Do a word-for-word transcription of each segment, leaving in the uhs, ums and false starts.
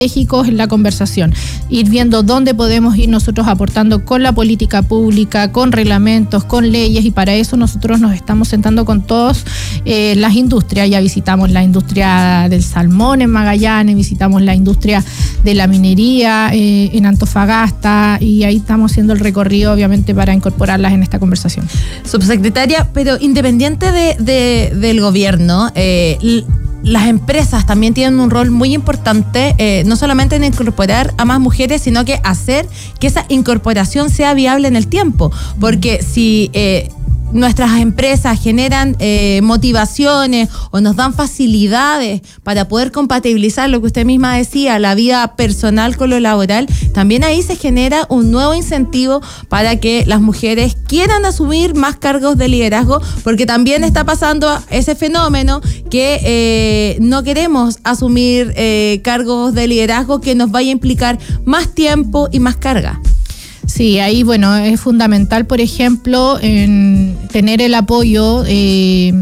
en la conversación, ir viendo dónde podemos ir nosotros aportando con la política pública, con reglamentos, con leyes, y para eso nosotros nos estamos sentando con todas eh, las industrias. Ya visitamos la industria del salmón en Magallanes, visitamos la industria de la minería eh, en Antofagasta, y ahí estamos haciendo el recorrido obviamente para incorporarlas en esta conversación. Subsecretaria, pero independiente de, de, del gobierno, eh, las empresas también tienen un rol muy importante, eh, no solamente en incorporar a más mujeres, sino que hacer que esa incorporación sea viable en el tiempo. Porque si eh, nuestras empresas generan eh, motivaciones o nos dan facilidades para poder compatibilizar lo que usted misma decía, la vida personal con lo laboral, también ahí se genera un nuevo incentivo para que las mujeres quieran asumir más cargos de liderazgo, porque también está pasando ese fenómeno que eh, no queremos asumir eh, cargos de liderazgo que nos vaya a implicar más tiempo y más carga. Sí, ahí, bueno, es fundamental, por ejemplo, en tener el apoyo. Eh,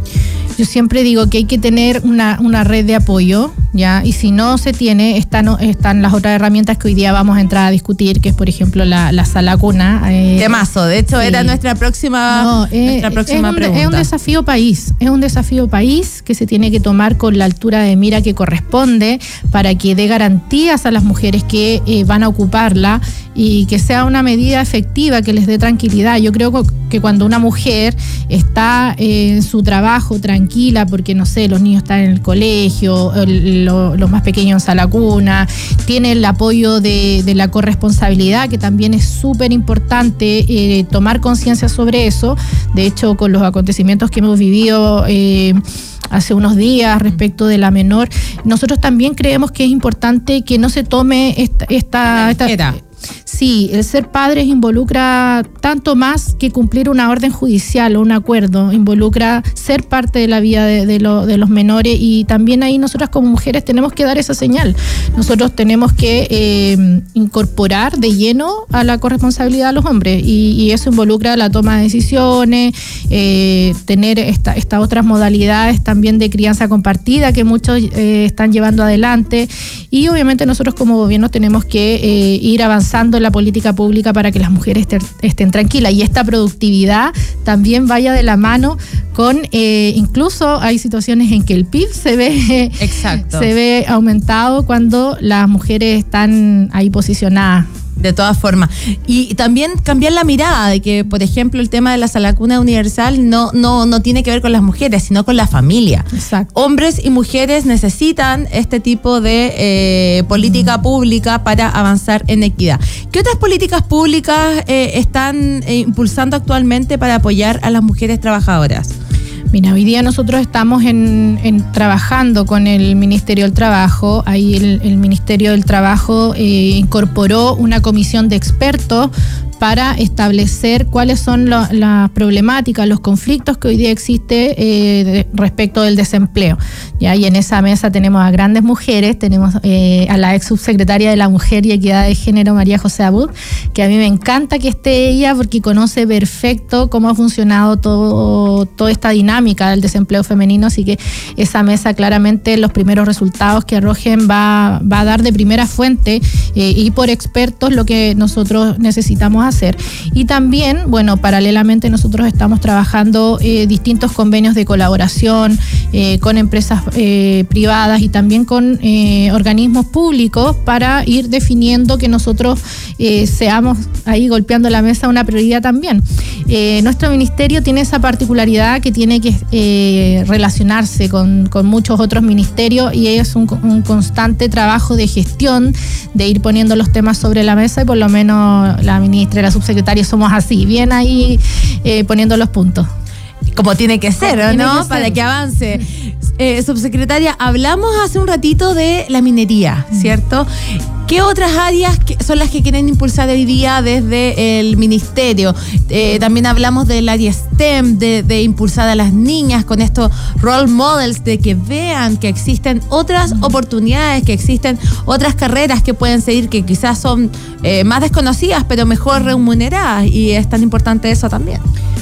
yo siempre digo que hay que tener una, una red de apoyo, ¿ya? Y si no se tiene, están, están las otras herramientas que hoy día vamos a entrar a discutir, que es, por ejemplo, la, la sala cuna. Eh, Temazo, de hecho, sí. Era nuestra próxima, no, eh, nuestra próxima es un, pregunta. Es un desafío país, es un desafío país que se tiene que tomar con la altura de mira que corresponde para que dé garantías a las mujeres que eh, van a ocuparla, y que sea una medida efectiva que les dé tranquilidad. Yo creo que cuando una mujer está eh, en su trabajo tranquila, porque no sé, los niños están en el colegio, el, lo, los más pequeños a la cuna, tiene el apoyo de, de la corresponsabilidad, que también es súper importante eh, tomar conciencia sobre eso. De hecho, con los acontecimientos que hemos vivido eh, hace unos días respecto de la menor, nosotros también creemos que es importante que no se tome esta... esta, esta Sí, el ser padres involucra tanto más que cumplir una orden judicial o un acuerdo, involucra ser parte de la vida de, de, lo, de los menores, y también ahí nosotras como mujeres tenemos que dar esa señal. Nosotros tenemos que eh, incorporar de lleno a la corresponsabilidad a los hombres, y, y eso involucra la toma de decisiones, eh, tener esta, estas otras modalidades también de crianza compartida que muchos eh, están llevando adelante, y obviamente nosotros como gobierno tenemos que eh, ir avanzando en la política pública para que las mujeres estén, estén tranquilas, y esta productividad también vaya de la mano con, eh, incluso hay situaciones en que el P I B se ve, Exacto. se ve aumentado cuando las mujeres están ahí posicionadas. De todas formas. Y también cambiar la mirada de que, por ejemplo, el tema de la sala cuna universal no, no, no tiene que ver con las mujeres, sino con la familia. Exacto. Hombres y mujeres necesitan este tipo de eh, política mm. pública para avanzar en equidad. ¿Qué otras políticas públicas eh, están eh, impulsando actualmente para apoyar a las mujeres trabajadoras? Mira, hoy día nosotros estamos en, en trabajando con el Ministerio del Trabajo. Ahí el, el Ministerio del Trabajo eh, incorporó una comisión de expertos para establecer cuáles son las la problemáticas, los conflictos que hoy día existe eh, de, respecto del desempleo. ¿Ya? Y en esa mesa tenemos a grandes mujeres, tenemos eh, a la ex subsecretaria de la Mujer y Equidad de Género, María José Abud, que a mí me encanta que esté ella porque conoce perfecto cómo ha funcionado todo, toda esta dinámica del desempleo femenino, así que esa mesa claramente los primeros resultados que arrojen va, va a dar de primera fuente eh, y por expertos lo que nosotros necesitamos hacer. Y también, bueno, paralelamente nosotros estamos trabajando eh, distintos convenios de colaboración eh, con empresas eh, privadas y también con eh, organismos públicos para ir definiendo que nosotros eh, seamos ahí golpeando la mesa una prioridad también. Eh, nuestro ministerio tiene esa particularidad que tiene que eh, relacionarse con, con muchos otros ministerios, y es un, un constante trabajo de gestión, de ir poniendo los temas sobre la mesa, y por lo menos la ministra y la subsecretaria somos así, bien ahí eh, poniendo los puntos. Como tiene que ser, ¿no? Tiene que ser. Para que avance. Eh, subsecretaria, hablamos hace un ratito de la minería, ¿cierto? ¿Qué otras áreas son las que quieren impulsar hoy día desde el ministerio? Eh, también hablamos del área STEM, de, de impulsar a las niñas con estos role models, de que vean que existen otras oportunidades, que existen otras carreras que pueden seguir, que quizás son eh, más desconocidas, pero mejor remuneradas, y es tan importante eso también.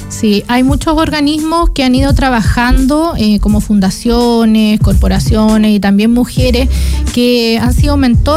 Sí, hay muchos organismos que han ido trabajando eh, como fundaciones, corporaciones y también mujeres que han sido mentores